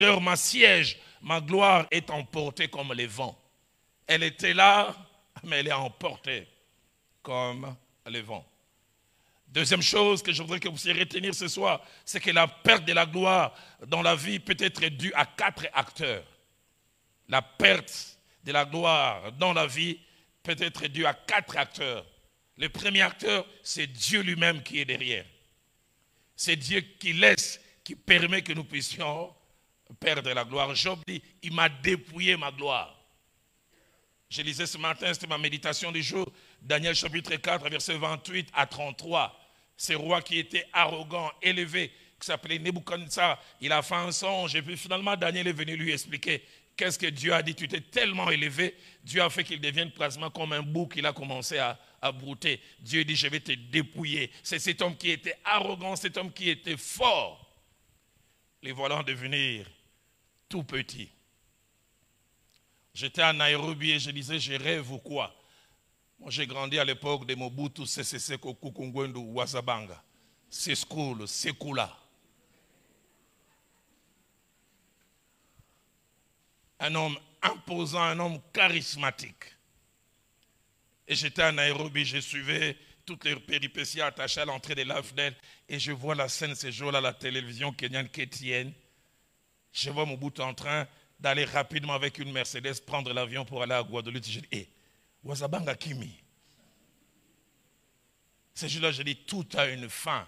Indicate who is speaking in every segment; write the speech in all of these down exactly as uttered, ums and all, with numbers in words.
Speaker 1: m'assiège, ma gloire est emportée comme les vents. Elle était là, mais elle est emportée comme les vents. Deuxième chose que je voudrais que vous puissiez retenir ce soir, c'est que la perte de la gloire dans la vie peut être due à quatre acteurs. La perte de la gloire dans la vie peut être due à quatre acteurs. Le premier acteur, c'est Dieu lui-même qui est derrière. C'est Dieu qui laisse, qui permet que nous puissions perdre la gloire. Job dit, il m'a dépouillé ma gloire. Je lisais ce matin, c'était ma méditation du jour, Daniel chapitre quatre, verset vingt-huit à trente-trois. Ce roi qui était arrogant, élevé, qui s'appelait Nebuchadnezzar, il a fait un songe et puis finalement Daniel est venu lui expliquer qu'est-ce que Dieu a dit. Tu étais tellement élevé, Dieu a fait qu'il devienne pratiquement comme un bouc qu'il a commencé à, à brouter. Dieu dit, je vais te dépouiller. C'est cet homme qui était arrogant, cet homme qui était fort. Les voilà en devenir tout petits. J'étais à Nairobi et je disais, je rêve ou quoi? Moi, j'ai grandi à l'époque de Mobutu, Sese Seko, Kukungwendu, Wazabanga, Seskulu, Sekula. Un homme imposant, un homme charismatique. Et j'étais à Nairobi, je suivais toutes les péripéties attachées à l'entrée de l'A F D L et je vois la scène ce jour-là à la télévision kenyane K T N. Je vois Mobutu en train d'aller rapidement avec une Mercedes prendre l'avion pour aller à Guadeloupe. Je dis, hé, hey, Wazabanga Kimi. Ce jour-là, je dis, tout a une fin.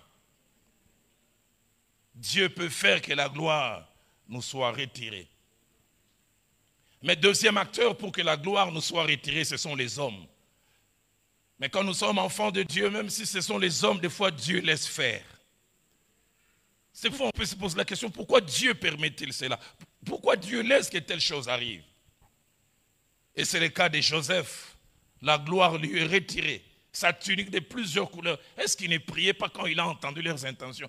Speaker 1: Dieu peut faire que la gloire nous soit retirée. Mais deuxième acteur pour que la gloire nous soit retirée, ce sont les hommes. Mais quand nous sommes enfants de Dieu, même si ce sont les hommes, des fois Dieu laisse faire. C'est fou, on peut se poser la question, pourquoi Dieu permet-il cela? Pourquoi Dieu laisse que telle chose arrive? Et c'est le cas de Joseph. La gloire lui est retirée. Sa tunique de plusieurs couleurs. Est-ce qu'il ne priait pas quand il a entendu leurs intentions?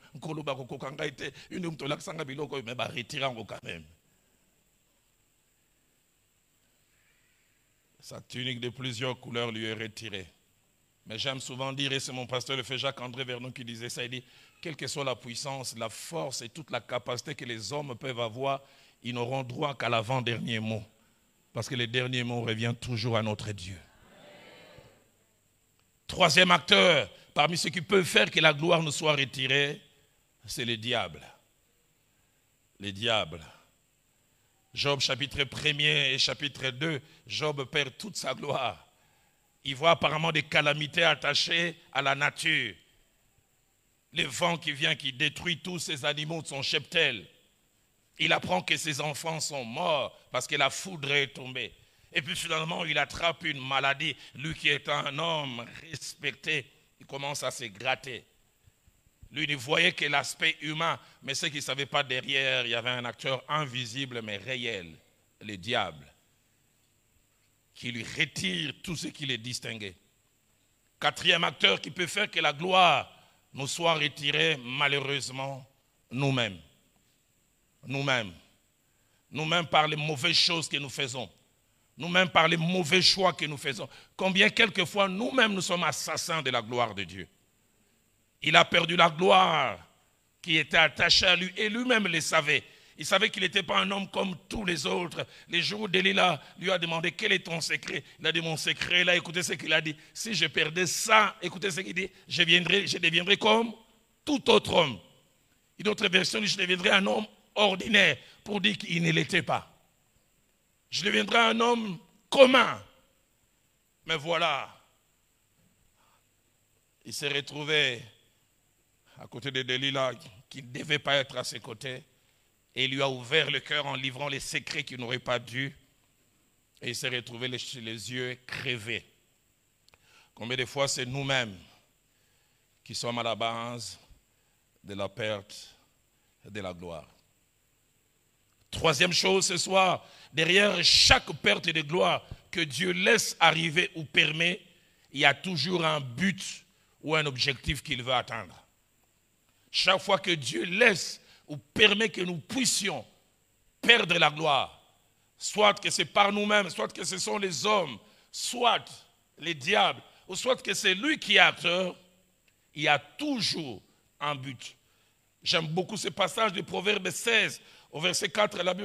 Speaker 1: Sa tunique de plusieurs couleurs lui est retirée. Mais j'aime souvent dire, et c'est mon pasteur le fait Jacques-André Vernon qui disait ça, il dit, quelle que soit la puissance, la force et toute la capacité que les hommes peuvent avoir, ils n'auront droit qu'à l'avant-dernier mot. Parce que le dernier mot revient toujours à notre Dieu. Troisième acteur, parmi ceux qui peuvent faire que la gloire nous soit retirée, c'est le diable. Le diable. Job chapitre premier et chapitre deux, Job perd toute sa gloire. Il voit apparemment des calamités attachées à la nature. Le vent qui vient, qui détruit tous ces animaux de son cheptel. Il apprend que ses enfants sont morts parce que la foudre est tombée. Et puis finalement, il attrape une maladie. Lui qui est un homme respecté, il commence à se gratter. Lui ne voyait que l'aspect humain, mais ce qu'il ne savait pas derrière, il y avait un acteur invisible mais réel, le diable, qui lui retire tout ce qui les distinguait. Quatrième acteur qui peut faire que la gloire nous soit retirée, malheureusement, nous-mêmes. Nous-mêmes. Nous-mêmes par les mauvaises choses que nous faisons. Nous-mêmes par les mauvais choix que nous faisons. Combien quelquefois nous-mêmes nous sommes assassins de la gloire de Dieu. Il a perdu la gloire qui était attachée à lui et lui-même le savait. Il savait qu'il n'était pas un homme comme tous les autres. Les jours où Delilah lui a demandé quel est ton secret. Il a dit mon secret là, écoutez ce qu'il a dit. Si je perdais ça, écoutez ce qu'il dit, je, viendrai, je deviendrai comme tout autre homme. Une autre version dit je deviendrai un homme ordinaire pour dire qu'il ne l'était pas. Je deviendrai un homme commun. Mais voilà, il s'est retrouvé à côté de Delilah qui ne devait pas être à ses côtés. Et il lui a ouvert le cœur en livrant les secrets qu'il n'aurait pas dû. Et il s'est retrouvé les, les yeux crevés. Combien de fois c'est nous-mêmes qui sommes à la base de la perte de la gloire. Troisième chose ce soir, derrière chaque perte de gloire que Dieu laisse arriver ou permet, il y a toujours un but ou un objectif qu'il veut atteindre. Chaque fois que Dieu laisse ou permet que nous puissions perdre la gloire, soit que c'est par nous-mêmes, soit que ce sont les hommes, soit les diables, ou soit que c'est lui qui est acteur, il y a toujours un but. J'aime beaucoup ce passage de Proverbe seize, au verset quatre, la Bible